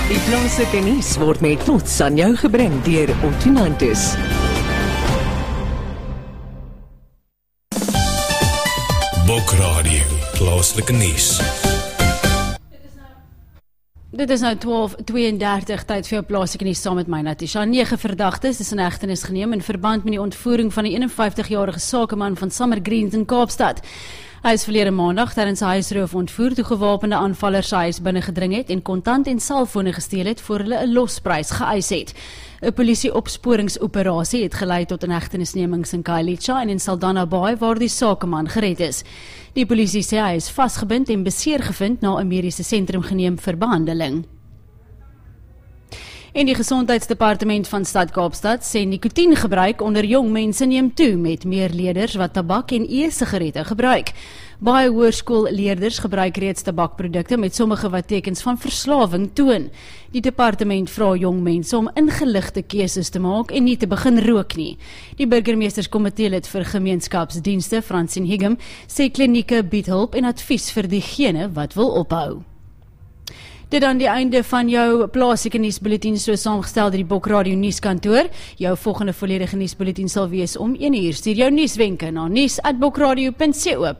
Die plaaslike nuus word met trots aan jou gebring deur Ottonantis. Bokradio, plaaslike nuus. Dit is nou 12:32 tyd vir jou plaaslike nuus saam met my Natasha. 9 verdagtes is in hegtenis geneem in verband met die ontvoering van die 51-jarige sakeman van Summer Greens in Kaapstad. Hy is verlede maandag tydens 'n huisroof ontvoer toe gewapende aanvallers sy huis binne gedring het en kontant en selfone gesteel het voor hulle 'n losprys geëis het. 'n Polisie-opsporingsoperasie het gelei tot inhegtenisnemings in Khayelitsha en in Saldanha Bay waar die sakeman gered is. Die polisie sê hy is vasgebind en beseer gevind na 'n mediese sentrum geneem vir behandeling. En die Gesondheidsdepartement van Stad Kaapstad sê nikotiengebruik onder jong mense neem toe met meer leerders wat tabak en e-sigarette gebruik. Baie hoërskoolleerders gebruik reeds tabakprodukte met sommige wat tekens van verslawing toon. Die departement vra jong mense om ingeligte keuses te maak en nie te begin rook nie. Die burgemeesterskomitee lid vir gemeenskapsdienste, Francine Higham, sê klinieke bied hulp en advies vir diegene wat wil ophou. Dit dan die einde van jou plaaslike nuusbulletin so saamgestel deur die Bokradio nuuskantoor. Jou volgende volledige nuusbulletin sal wees om 1 uur. Stuur jou nuuswenke na nuus@bokradio.co.za.